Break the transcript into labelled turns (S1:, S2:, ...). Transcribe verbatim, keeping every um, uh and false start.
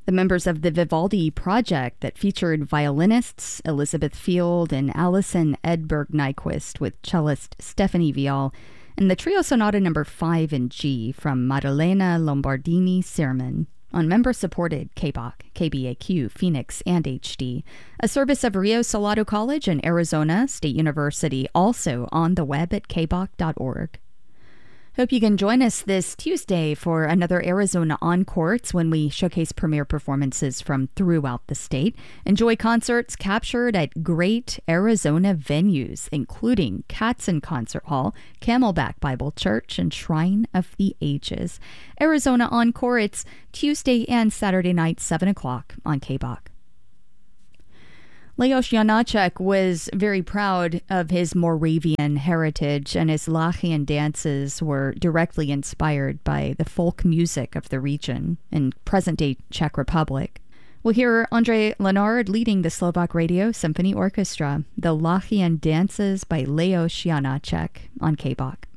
S1: The members of the Vivaldi Project that featured violinists Elizabeth Field and Alison Edberg Nyquist with cellist Stephanie Vial, and the Trio Sonata number five in G from Maddalena Lombardini Sirman on member-supported K B O C, K B A Q, Phoenix, and H D, a service of Rio Salado College and Arizona State University, also on the web at k b o c dot org. Hope you can join us this Tuesday for another Arizona Encores when we showcase premiere performances from throughout the state. Enjoy concerts captured at great Arizona venues, including Katzen Concert Hall, Camelback Bible Church, and Shrine of the Ages. Arizona Encore, it's Tuesday and Saturday night, seven o'clock on K B O C. Leos Janacek was very proud of his Moravian heritage, and his Lachian dances were directly inspired by the folk music of the region in present-day Czech Republic. We'll hear André Lenard leading the Slovak Radio Symphony Orchestra, the Lachian Dances by Leos Janacek on K B O C.